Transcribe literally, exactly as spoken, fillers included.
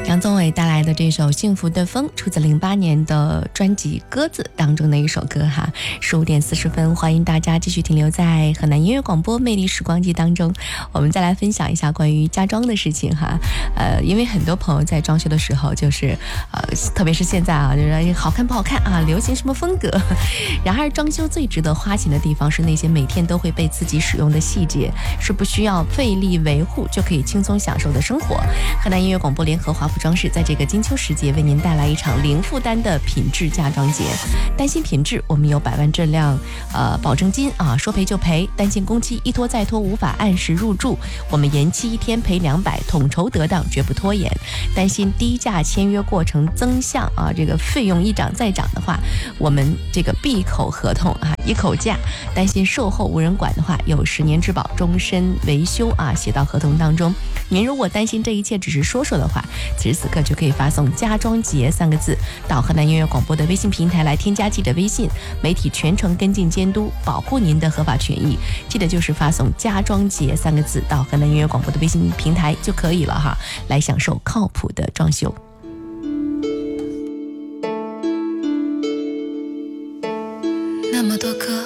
杨宗纬带来的这首《幸福的风》出自零八年的专辑《鸽子》当中的一首歌哈。十五点四十分，欢迎大家继续停留在河南音乐广播魅力时光机当中。我们再来分享一下关于家装的事情哈。呃，因为很多朋友在装修的时候，就是呃，特别是现在啊，就是好看不好看啊，流行什么风格。然而，装修最值得花钱的地方是那些每天都会被自己使用的细节，是不需要费力维护就可以轻松享受的生活。河南音乐广播联合华普装饰在这个金秋时节为您带来一场零负担的品质家装节。担心品质，我们有百万质量呃保证金啊，说赔就赔。担心工期一拖再拖，无法按时入住，我们延期一天赔两百，统筹得当，绝不拖延。担心低价签约过程增项啊，这个费用一涨再涨的话，我们这个闭口合同啊，一口价。担心售后无人管的话，有十年质保，终身维修啊，写到合同当中。您如果担心这一切只是说说的话，此时此刻就可以发送家装节三个字到河南音乐广播的微信平台来添加记者微信，媒体全程跟进监督，保护您的合法权益。记得就是发送家装节三个字到河南音乐广播的微信平台就可以了哈，来享受靠谱的装修。 那么多歌